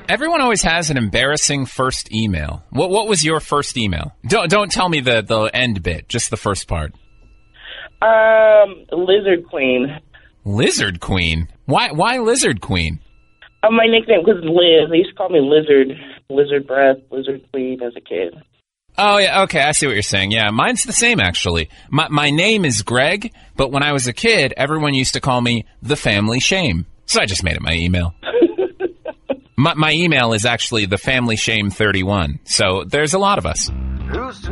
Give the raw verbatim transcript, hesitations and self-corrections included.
Everyone always has an embarrassing first email. What What was your first email? Don't Don't tell me the the end bit, just the first part. Um, Lizard Queen. Lizard Queen. Why Why Lizard Queen? Uh, my nickname was Liz. They used to call me Lizard, Lizard Breath, Lizard Queen as a kid. Oh, yeah, okay, I see what you're saying. Yeah, mine's the same, actually. My my name is Greg, but when I was a kid, everyone used to call me The Family Shame. So I just made it my email. my, my email is actually The Family Shame thirty-one. So there's a lot of us.